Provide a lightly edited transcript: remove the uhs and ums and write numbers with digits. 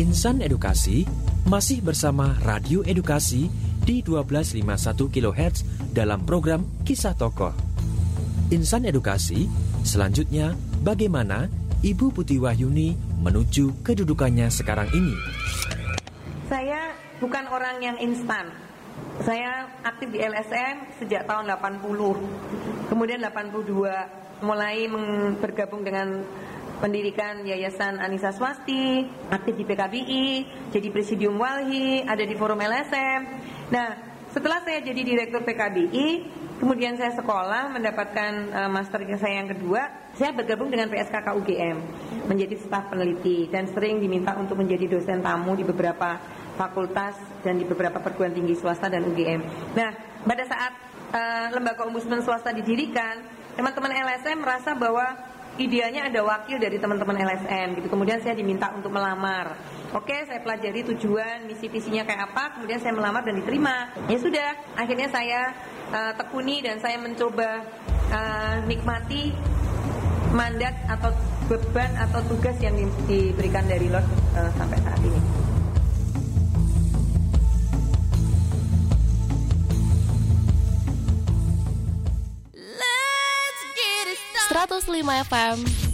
Insan Edukasi masih bersama Radio Edukasi di 1251 kHz dalam program Kisah Tokoh. Insan Edukasi, selanjutnya bagaimana Ibu Putih Wahyuni menuju kedudukannya sekarang ini. Saya bukan orang yang instan. Saya aktif di LSM sejak tahun 80, kemudian 82 mulai bergabung dengan pendidikan Yayasan Anissa Swasti, aktif di PKBI, jadi Presidium Walhi, ada di Forum LSM. Nah, setelah saya jadi Direktur PKBI, kemudian saya sekolah mendapatkan master saya yang kedua, saya bergabung dengan PSKK UGM menjadi staf peneliti dan sering diminta untuk menjadi dosen tamu di beberapa fakultas dan di beberapa perguruan tinggi swasta dan UGM. Nah, pada saat lembaga ombudsman swasta didirikan, teman-teman LSM merasa bahwa idealnya ada wakil dari teman-teman LSM gitu. Kemudian saya diminta untuk melamar. Oke, saya pelajari tujuan, misi visinya kayak apa, kemudian saya melamar dan diterima. Ya sudah, akhirnya saya tekuni dan saya mencoba nikmati mandat atau beban atau tugas yang diberikan dari Lord sampai saat ini. 105 FM